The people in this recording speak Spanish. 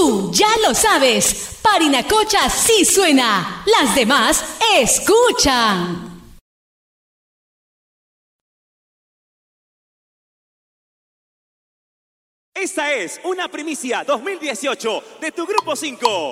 Tú ya lo sabes, Parinacocha sí suena, las demás escuchan. Esta es una primicia 2018 de tu Grupo 5.